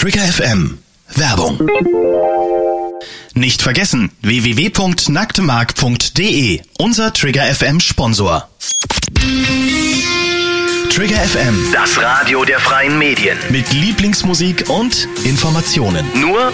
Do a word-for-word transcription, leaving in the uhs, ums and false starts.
Trigger F M. Werbung. Nicht vergessen, w w w punkt nacktemark punkt d e, unser Trigger F M Sponsor. Trigger F M, das Radio der freien Medien. mit Lieblingsmusik und Informationen. Nur